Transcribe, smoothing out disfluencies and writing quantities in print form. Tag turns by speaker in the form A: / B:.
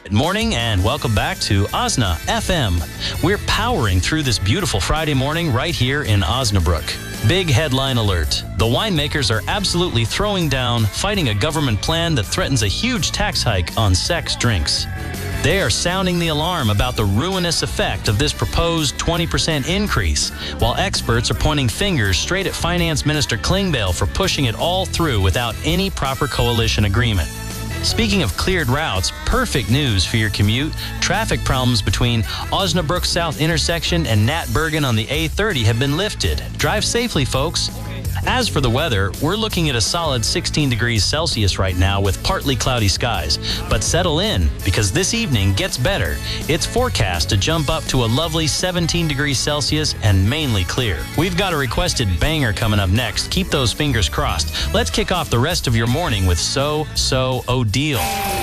A: Good morning and welcome back to Osna FM. We're powering through this beautiful Friday morning right here in Osnabrook. Big headline alert. The winemakers are absolutely throwing down, fighting a government plan that threatens a huge tax hike on sex drinks. They are sounding the alarm about the ruinous effect of this proposed 20% increase, while experts are pointing fingers straight at Finance Minister Klingbeil for pushing it all through without any proper coalition agreement. Speaking of cleared routes, perfect news for your commute. Traffic problems between Osnabrook South intersection and Nat Bergen on the A30 have been lifted. Drive safely, folks. As for the weather, we're looking at a solid 16 degrees Celsius right now with partly cloudy skies. But settle in, because this evening gets better. It's forecast to jump up to a lovely 17 degrees Celsius and mainly clear. We've got a requested banger coming up next. Keep those fingers crossed. Let's kick off the rest of your morning with So O'Deal.